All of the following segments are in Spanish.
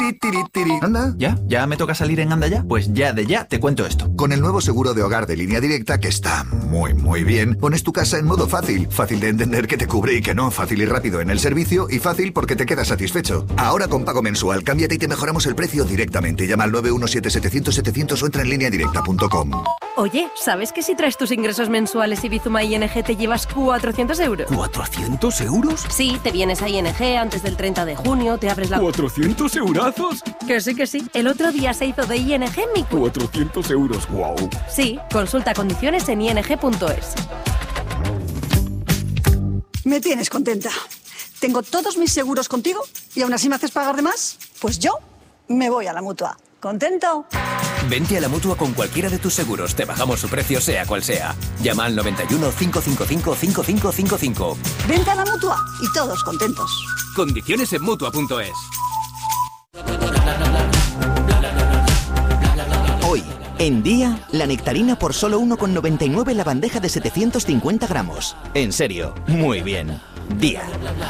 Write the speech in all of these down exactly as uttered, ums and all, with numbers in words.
Tiri, tiri, tiri. Anda. ¿Ya? ¿Ya me toca salir en Anda Ya? Pues ya de ya te cuento esto. Con el nuevo seguro de hogar de Línea Directa, que está muy, muy bien, pones tu casa en modo fácil. Fácil de entender que te cubre y que no. Fácil y rápido en el servicio y fácil porque te quedas satisfecho. Ahora con pago mensual, cámbiate y te mejoramos el precio directamente. Llama al nueve uno siete setecientos setecientos o entra en línea directa punto com. Oye, ¿sabes que si traes tus ingresos mensuales y Bizuma I N G te llevas cuatrocientos euros? ¿cuatrocientos euros? Sí, te vienes a I N G antes del treinta de junio, te abres la... ¿cuatrocientos eurazos? Que sí, que sí. El otro día se hizo de I N G mi... cuatrocientos euros, wow. Sí, consulta condiciones en i n g punto es. Me tienes contenta. Tengo todos mis seguros contigo y aún así me haces pagar de más. Pues yo me voy a la Mutua. ¿Contento? Vente a la Mutua con cualquiera de tus seguros. Te bajamos su precio sea cual sea. Llama al noventa y uno, cinco cinco cinco, cinco cinco cinco cinco. Vente a la Mutua y todos contentos. Condiciones en Mutua punto es. Hoy, en Día, la nectarina por solo uno con noventa y nueve la bandeja de setecientos cincuenta gramos. En serio, muy bien. Día.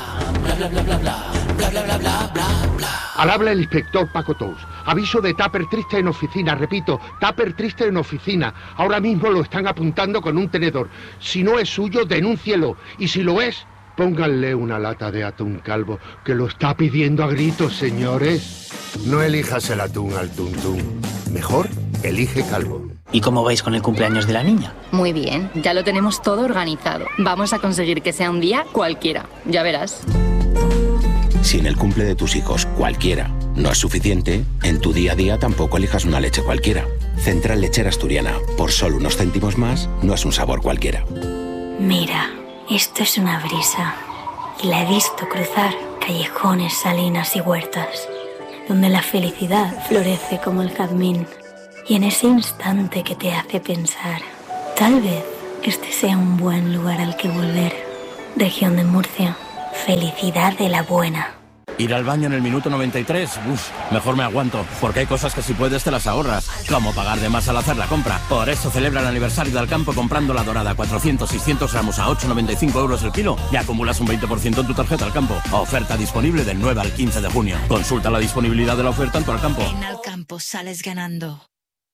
Al habla el inspector Paco Tous. Aviso de Tupper triste en oficina, repito, Tupper triste en oficina. Ahora mismo lo están apuntando con un tenedor. Si no es suyo, denúncielo. Y si lo es, pónganle una lata de atún calvo, que lo está pidiendo a gritos, señores. No elijas el atún al tuntún. Mejor, elige calvo. ¿Y cómo vais con el cumpleaños de la niña? Muy bien, ya lo tenemos todo organizado. Vamos a conseguir que sea un día cualquiera, ya verás. Si en el cumple de tus hijos cualquiera no es suficiente, en tu día a día tampoco elijas una leche cualquiera. Central Lechera Asturiana, por solo unos céntimos más, no es un sabor cualquiera. Mira, esto es una brisa. Y la he visto cruzar callejones, salinas y huertas, donde la felicidad florece como el jazmín. Y en ese instante que te hace pensar, tal vez este sea un buen lugar al que volver. Región de Murcia, felicidad de la buena. Ir al baño en el minuto noventa y tres, uff, mejor me aguanto, porque hay cosas que si puedes te las ahorras, como pagar de más al hacer la compra. Por eso celebra el aniversario de Alcampo comprando la dorada cuatrocientos seiscientos gramos a ocho con noventa y cinco euros el kilo y acumulas un veinte por ciento en tu tarjeta Alcampo. Oferta disponible del nueve al quince de junio. Consulta la disponibilidad de la oferta en tu Alcampo. En Alcampo sales ganando.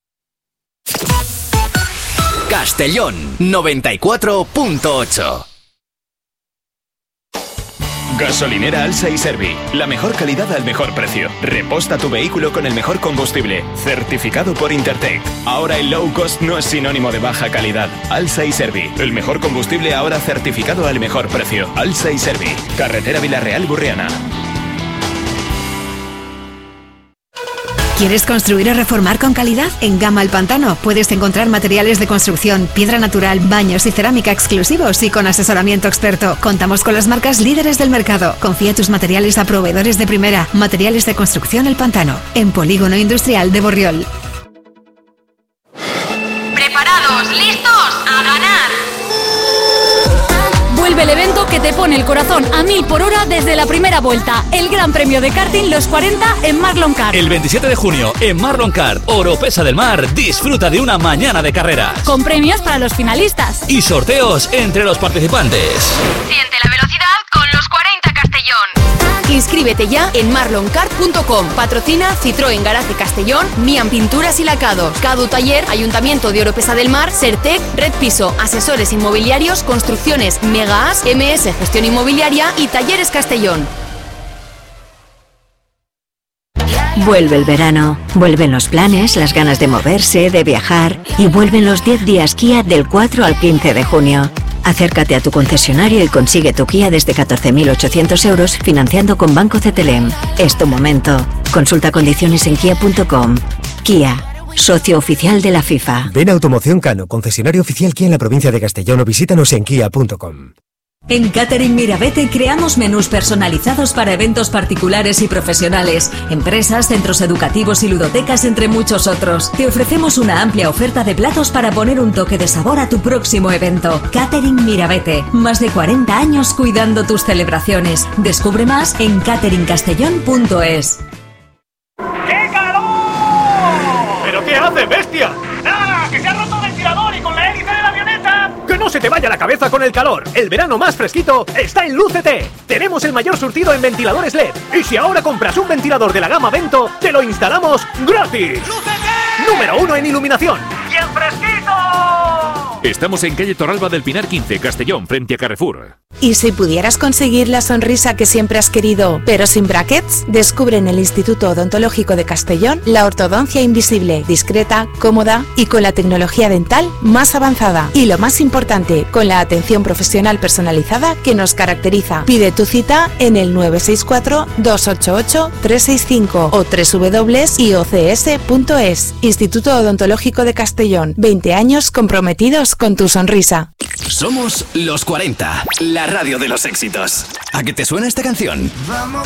Castellón noventa y cuatro punto ocho. Gasolinera Alsa y Servi. La mejor calidad al mejor precio. Reposta tu vehículo con el mejor combustible. Certificado por Intertech. Ahora el low cost no es sinónimo de baja calidad. Alsa y Servi. El mejor combustible ahora certificado al mejor precio. Alsa y Servi. Carretera Villarreal-Burriana. ¿Quieres construir o reformar con calidad? En Gama El Pantano puedes encontrar materiales de construcción, piedra natural, baños y cerámica exclusivos y con asesoramiento experto. Contamos con las marcas líderes del mercado. Confía tus materiales a proveedores de primera. Materiales de construcción El Pantano, en Polígono Industrial de Borriol. ¿Preparados? ¿Listos? ¡A ganar! Vuelve el evento que te pone el corazón a mil por hora desde la primera vuelta. El Gran Premio de Karting Los cuarenta en Marlon Kart. El veintisiete de junio en Marlon Kart, Oropesa del Mar, disfruta de una mañana de carreras. Con premios para los finalistas. Y sorteos entre los participantes. Siente la velocidad con Los cuarenta Castellón. Inscríbete ya en marlon kart punto com. Patrocina Citroën Garaje Castellón, Mian Pinturas y Lacados, Cadu Taller, Ayuntamiento de Oropesa del Mar, Sertec, Red Piso, Asesores Inmobiliarios, Construcciones Megaas, M S Gestión Inmobiliaria y Talleres Castellón. Vuelve el verano, vuelven los planes, las ganas de moverse, de viajar y vuelven los diez días Kia del cuatro al quince de junio. Acércate a tu concesionario y consigue tu Kia desde catorce mil ochocientos euros financiando con Banco C T L M. Es tu momento. Consulta condiciones en kia punto com. Kia, socio oficial de la FIFA. Ven a Automoción Cano, concesionario oficial Kia en la provincia de Castellón o visítanos en kia punto com. En Catering Mirabete creamos menús personalizados para eventos particulares y profesionales, empresas, centros educativos y ludotecas, entre muchos otros. Te ofrecemos una amplia oferta de platos para poner un toque de sabor a tu próximo evento. Catering Mirabete, más de cuarenta años cuidando tus celebraciones. Descubre más en catering castellón punto es. ¡Qué calor! ¿Pero qué hace, bestia? ¡Nada! ¡Que se ha roto el ventilador y con la hélice de la avioneta! ¡Que no se se te vaya la cabeza con el calor. El verano más fresquito está en Lúcete. Tenemos el mayor surtido en ventiladores L E D. Y si ahora compras un ventilador de la gama Vento, te lo instalamos gratis. ¡Lúcete! Número uno en iluminación. ¡Y en fresquito! Estamos en calle Torralba del Pinar quince, Castellón, frente a Carrefour. ¿Y si pudieras conseguir la sonrisa que siempre has querido, pero sin brackets? Descubre en el Instituto Odontológico de Castellón la ortodoncia invisible, discreta, cómoda y con la tecnología dental más avanzada. Y lo más importante, con la atención profesional personalizada que nos caracteriza. Pide tu cita en el nueve seis cuatro, dos ocho ocho, tres seis cinco o doble u doble u doble u punto i o c s punto es. Instituto Odontológico de Castellón. veinte años comprometidos con tu sonrisa. Somos los cuarenta, la radio de los éxitos. ¿A qué te suena esta canción? Vamos